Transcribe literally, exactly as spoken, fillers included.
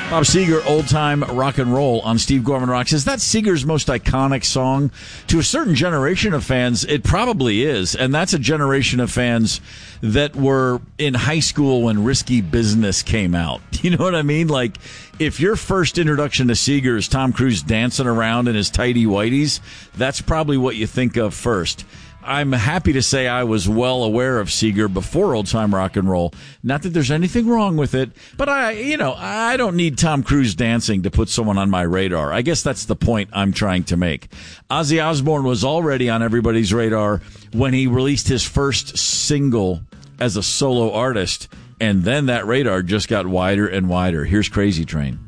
Bob Seger, Old Time Rock and Roll on Steve Gorman Rocks. Is that Seger's most iconic song? To a certain generation of fans, it probably is. And that's a generation of fans that were in high school when Risky Business came out. You know what I mean? Like, if your first introduction to Seger is Tom Cruise dancing around in his tighty whities, that's probably what you think of first. I'm happy to say I was well aware of Seger before Old Time Rock and Roll. Not that there's anything wrong with it, but I, you know, I don't need Tom Cruise dancing to put someone on my radar. I guess that's the point I'm trying to make. Ozzy Osbourne was already on everybody's radar when he released his first single as a solo artist, and then that radar just got wider and wider. Here's Crazy Train.